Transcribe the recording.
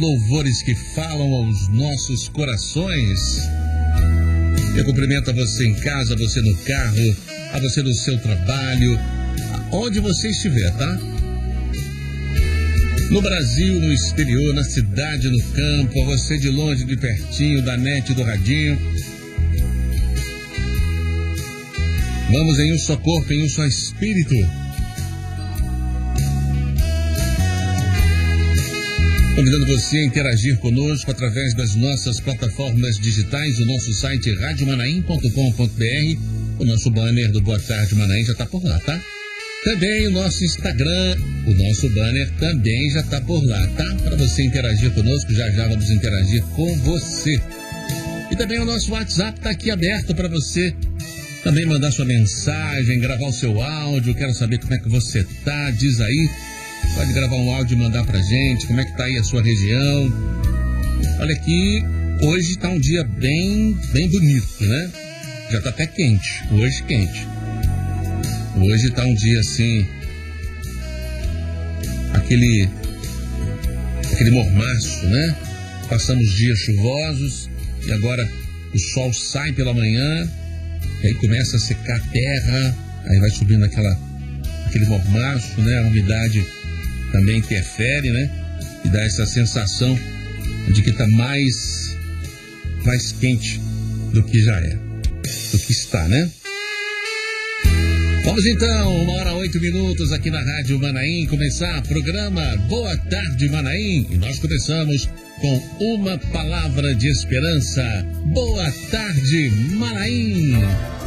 Louvores que falam aos nossos corações. Eu cumprimento a você em casa, a você no carro, a você no seu trabalho, onde você estiver, tá? No Brasil, no exterior, na cidade, no campo, a você de longe, de pertinho, da net, do radinho. Vamos em um só corpo, em um só espírito. Convidando você a interagir conosco através das nossas plataformas digitais, o nosso site radiomanaim.com.br, o nosso banner do Boa Tarde Manaim já está por lá, tá? Também o nosso Instagram, o nosso banner também já está por lá, tá? Para você interagir conosco, já vamos interagir com você. E também o nosso WhatsApp está aqui aberto para você também mandar sua mensagem, gravar o seu áudio. Quero saber como é que você tá, diz aí. Pode gravar um áudio e mandar pra gente, como é que tá aí a sua região. Olha aqui, hoje tá um dia bem bonito, né? Já tá até quente, hoje quente. Hoje tá um dia assim, aquele mormaço, né? Passamos dias chuvosos e agora o sol sai pela manhã e aí começa a secar a terra, aí vai subindo aquele mormaço, né? A umidade também interfere, né? E dá essa sensação de que está mais quente do que já é, do que está, né? Vamos então, 1h08 aqui na Rádio Manaim, começar o programa Boa Tarde Manaim. E nós começamos com uma palavra de esperança. Boa tarde, Manaim.